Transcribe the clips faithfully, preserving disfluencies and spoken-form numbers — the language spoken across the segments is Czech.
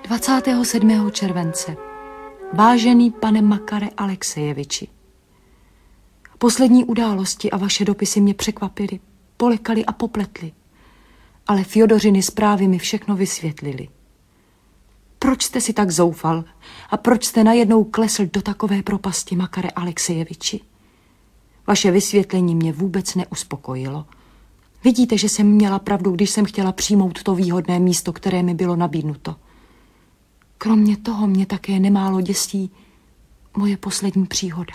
dvacátého sedmého července. Vážený pane Makare Aleksejeviči, poslední události a vaše dopisy mě překvapily, polekaly a popletly, ale Fjodořiny zprávy mi všechno vysvětlily. Proč jste si tak zoufal a proč jste najednou klesl do takové propasti, Makare Aleksejeviči? Vaše vysvětlení mě vůbec neuspokojilo. Vidíte, že jsem měla pravdu, když jsem chtěla přijmout to výhodné místo, které mi bylo nabídnuto. Kromě toho mě také nemálo děsí moje poslední příhoda.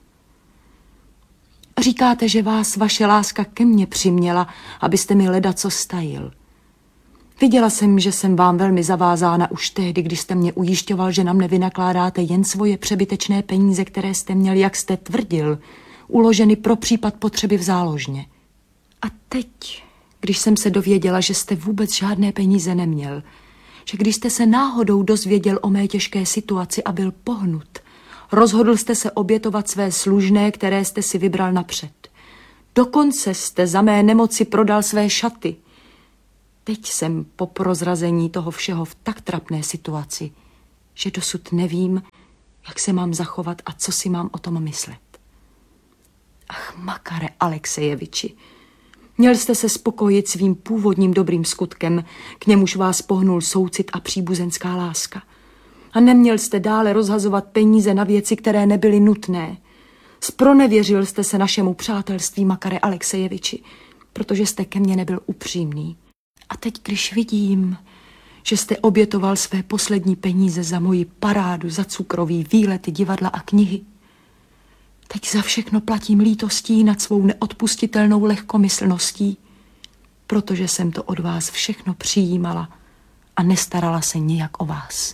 Říkáte, že vás vaše láska ke mně přiměla, abyste mi ledaco stajil. Viděla jsem, že jsem vám velmi zavázána už tehdy, když jste mě ujišťoval, že na mne vynakládáte jen svoje přebytečné peníze, které jste měl, jak jste tvrdil, uloženy pro případ potřeby v záložně. A teď, když jsem se dověděla, že jste vůbec žádné peníze neměl, že když jste se náhodou dozvěděl o mé těžké situaci a byl pohnut, rozhodl jste se obětovat své služné, které jste si vybral napřed. Dokonce jste za mé nemoci prodal své šaty. Teď jsem po prozrazení toho všeho v tak trapné situaci, že dosud nevím, jak se mám zachovat a co si mám o tom myslet. Ach, Makare Aleksejeviči, měl jste se spokojit svým původním dobrým skutkem, k němuž vás pohnul soucit a příbuzenská láska. A neměl jste dále rozhazovat peníze na věci, které nebyly nutné. Zpronevěřil jste se našemu přátelství, Makare Aleksejeviči, protože jste ke mně nebyl upřímný. A teď, když vidím, že jste obětoval své poslední peníze za moji parádu, za cukrový výlety, divadla a knihy, teď za všechno platím lítostí nad svou neodpustitelnou lehkomyslností, protože jsem to od vás všechno přijímala a nestarala se nijak o vás.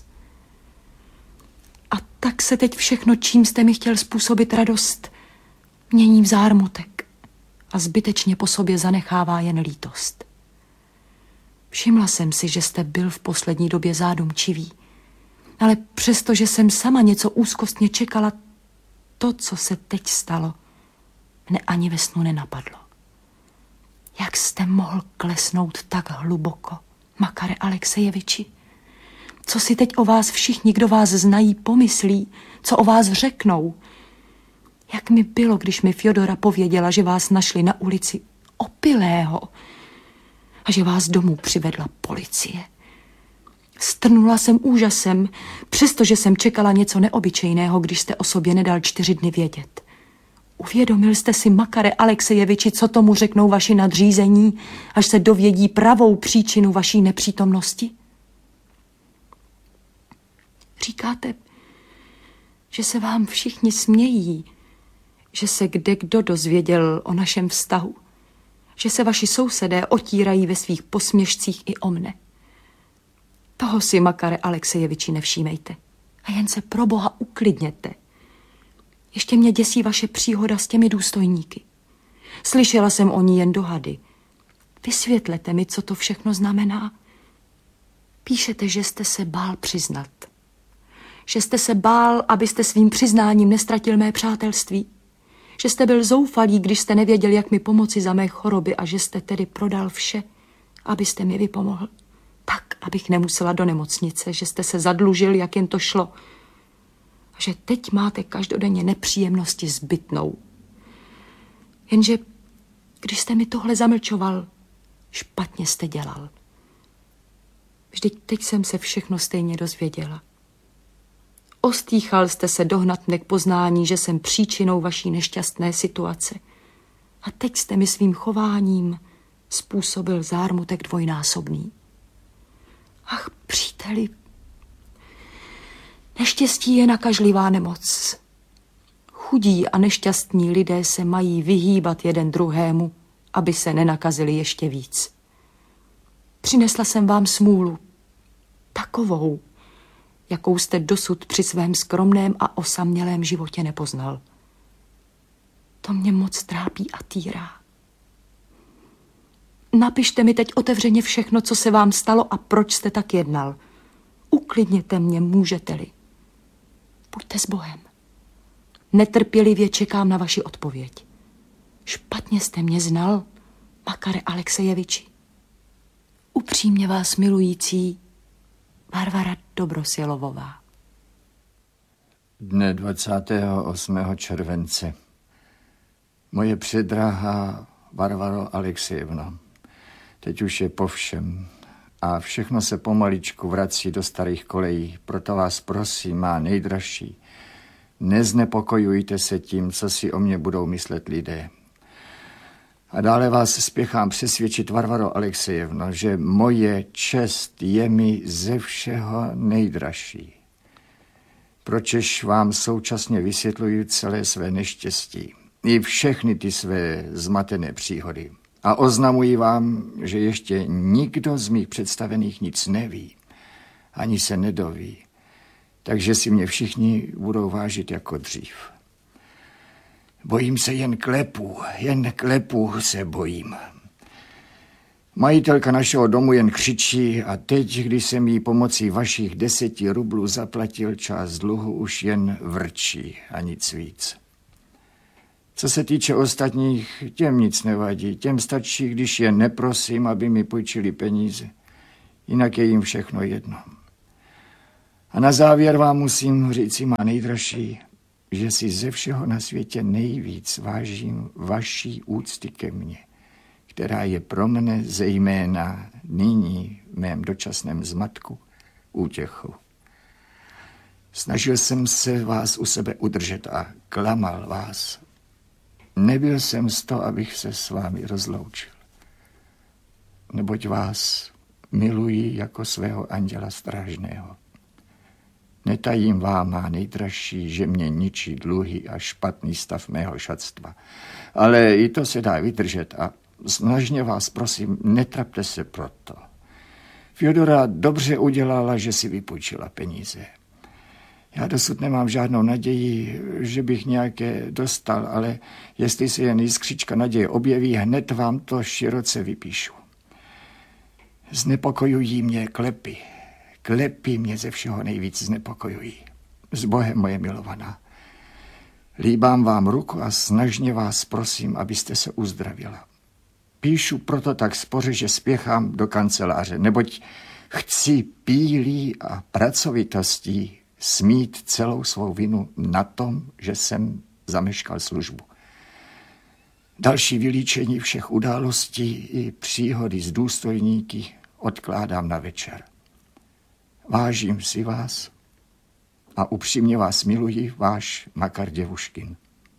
A tak se teď všechno, čím jste mi chtěl způsobit radost, mění v zármutek a zbytečně po sobě zanechává jen lítost. Všimla jsem si, že jste byl v poslední době zádumčivý, ale přestože jsem sama něco úzkostně čekala, to, co se teď stalo, mne ani ve snu nenapadlo. Jak jste mohl klesnout tak hluboko, Makare Aleksejeviči? Co si teď o vás všichni, kdo vás znají, pomyslí, co o vás řeknou? Jak mi bylo, když mi Fjodora pověděla, že vás našli na ulici opilého a že vás domů přivedla policie. Strnula jsem úžasem, přestože jsem čekala něco neobyčejného, když jste o sobě nedal čtyři dny vědět. Uvědomil jste si, Makare Aleksejeviči, co tomu řeknou vaši nadřízení, až se dovědí pravou příčinu vaší nepřítomnosti? Říkáte, že se vám všichni smějí, že se kdekdo dozvěděl o našem vztahu, že se vaši sousedé otírají ve svých posměšcích i o mne. Toho si, Makare Aleksejeviči, nevšímejte a jen se pro Boha uklidněte. Ještě mě děsí vaše příhoda s těmi důstojníky. Slyšela jsem o ní jen dohady. Vysvětlete mi, co to všechno znamená. Píšete, že jste se bál přiznat. Že jste se bál, abyste svým přiznáním nestratil mé přátelství. Že jste byl zoufalý, když jste nevěděl, jak mi pomoci za mé choroby a že jste tedy prodal vše, abyste mi vypomohl. Tak, abych nemusela do nemocnice, že jste se zadlužil, jak jen to šlo. A že teď máte každodenně nepříjemnosti zbytnou. Jenže, když jste mi tohle zamlčoval, špatně jste dělal. Vždyť teď jsem se všechno stejně dozvěděla. Ostýchal jste se dohnat mne k poznání, že jsem příčinou vaší nešťastné situace. A teď jste mi svým chováním způsobil zármutek dvojnásobný. Ach, příteli, neštěstí je nakažlivá nemoc. Chudí a nešťastní lidé se mají vyhýbat jeden druhému, aby se nenakazili ještě víc. Přinesla jsem vám smůlu, takovou, jakou jste dosud při svém skromném a osamělém životě nepoznal. To mě moc trápí a týrá. Napište mi teď otevřeně všechno, co se vám stalo a proč jste tak jednal. Uklidněte mě, můžete-li. Buďte s Bohem. Netrpělivě čekám na vaši odpověď. Špatně jste mě znal, Makare Aleksejeviči. Upřímně vás milující, Varvara Dobrosilovová. Dne dvacátého osmého července. Moje předrahá Varvaro Alexejevno, teď už je po všem a všechno se pomaličku vrací do starých kolejí. Proto vás prosím, má nejdražší, neznepokojujte se tím, co si o mě budou myslet lidé. A dále vás spěchám přesvědčit, Varvaro Alexejevno, že moje čest je mi ze všeho nejdražší. Pročež vám současně vysvětluji celé své neštěstí i všechny ty své zmatené příhody. A oznamuji vám, že ještě nikdo z mých představených nic neví, ani se nedoví. Takže si mě všichni budou vážit jako dřív. Bojím se jen klepu, jen klepu se bojím. Majitelka našeho domu jen křičí a teď, když jsem jí pomocí vašich deseti rublů zaplatil část dluhu, už jen vrčí a nic víc. Co se týče ostatních, těm nic nevadí, těm stačí, když je neprosím, aby mi půjčili peníze. Jinak je jim všechno jedno. A na závěr vám musím říci, má nejdražší, že si ze všeho na světě nejvíc vážím vaší úcty ke mně, která je pro mne zejména nyní v mém dočasném zmatku útěchou. Snažil jsem se vás u sebe udržet a klamal vás. Nebyl jsem z toho, abych se s vámi rozloučil. Neboť vás miluji jako svého anděla strážného. Netajím vám, má nejdražší, že mě ničí dluhy a špatný stav mého šatstva. Ale i to se dá vydržet a snažně vás prosím, netrapte se proto. Fjodora dobře udělala, že si vypůjčila peníze. Já dosud nemám žádnou naději, že bych nějaké dostal, ale jestli se jen jiskřička naděje objeví, hned vám to široce vypíšu. Znepokojují mě klepy. Klepy mě ze všeho nejvíc znepokojují. S Bohem, moje milovaná. Líbám vám ruku a snažně vás prosím, abyste se uzdravila. Píšu proto tak spoře, že spěchám do kanceláře, neboť chci pílí a pracovitostí smít celou svou vinu na tom, že jsem zameškal službu. Další vylíčení všech událostí i příhody s důstojníky odkládám na večer. Vážím si vás a upřímně vás miluji, váš Makar Děvuškin.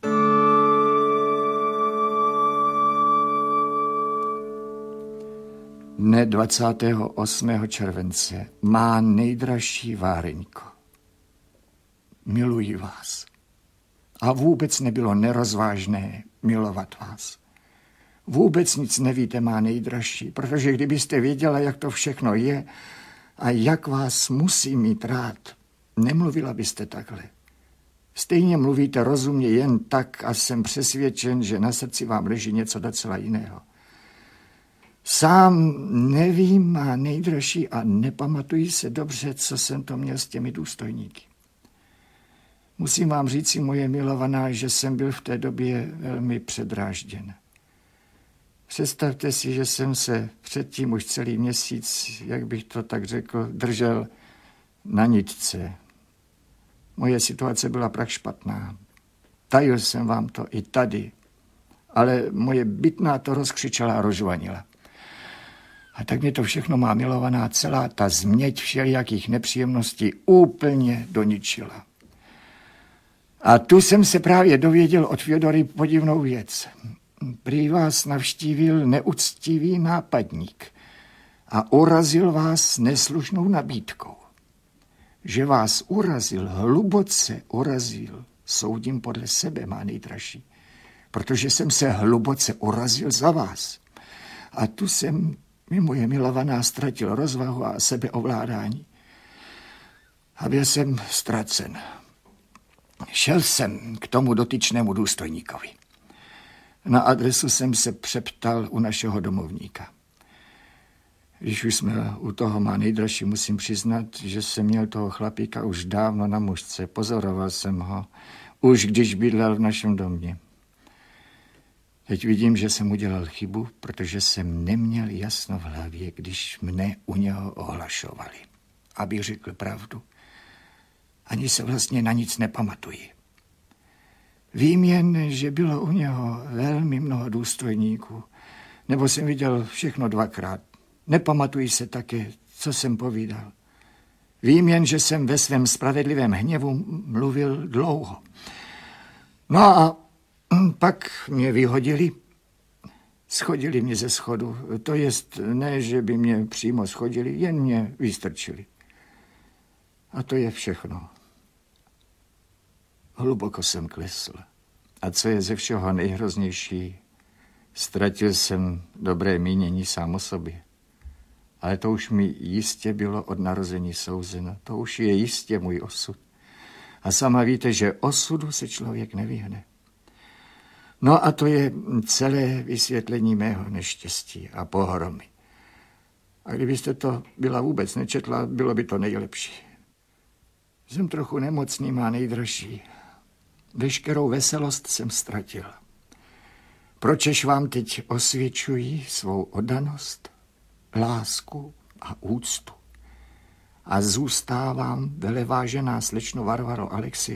Dne dvacátého osmého července. Má nejdražší Váreňko. Miluji vás. A vůbec nebylo nerozvážné milovat vás. Vůbec nic nevíte, má nejdražší, protože kdybyste věděla, jak to všechno je a jak vás musí mít rád, nemluvila byste takhle. Stejně mluvíte rozumně jen tak a jsem přesvědčen, že na srdci vám leží něco docela jiného. Sám nevím, má nejdražší, a nepamatuji se dobře, co jsem to měl s těmi důstojníky. Musím vám říci, moje milovaná, že jsem byl v té době velmi předrážděn. Představte si, že jsem se předtím už celý měsíc, jak bych to tak řekl, držel na nitce. Moje situace byla prach špatná. Tajil jsem vám to i tady, ale moje bytná to rozkřičela a rozžvanila. A tak mě to všechno, má milovaná, celá ta změť všelijakých nepříjemností úplně doničila. A tu jsem se právě dověděl od Fjodory podivnou věc. Prý vás navštívil neuctivý nápadník a urazil vás neslušnou nabídkou. Že vás urazil, hluboce urazil, soudím podle sebe, má nejdražší, protože jsem se hluboce urazil za vás. A tu jsem, mi moje milovaná, ztratil rozvahu a sebeovládání. A byl jsem ztracen. Šel jsem k tomu dotyčnému důstojníkovi. Na adresu jsem se přeptal u našeho domovníka. Když už jsme u toho, má nejdražší, musím přiznat, že jsem měl toho chlapíka už dávno na mužce. Pozoroval jsem ho, už když bydlel v našem domě. Teď vidím, že jsem udělal chybu, protože jsem neměl jasno v hlavě, když mne u něho ohlašovali. abych řekl pravdu. Ani se vlastně na nic nepamatuji. Vím jen, že bylo u něho velmi mnoho důstojníků, nebo jsem viděl všechno dvakrát. Nepamatuji se také, co jsem povídal. Vím jen, že jsem ve svém spravedlivém hněvu mluvil dlouho. No a pak mě vyhodili, schodili mě ze schodu. To jest, ne, že by mě přímo schodili, jen mě vystrčili. A to je všechno. Hluboko jsem klesl. A co je ze všeho nejhroznější, ztratil jsem dobré mínění sám o sobě. Ale to už mi jistě bylo od narození souzeno. To už je jistě můj osud. A sama víte, že osudu se člověk nevyhne. No a to je celé vysvětlení mého neštěstí a pohromy. A kdybyste to byla vůbec nečetla, bylo by to nejlepší. Jsem trochu nemocný, má nejdražší. Veškerou veselost jsem ztratil. Pročež vám teď osvědčuji svou oddanost, lásku a úctu. A zůstávám, velevážená slečno Varvaro Alexi,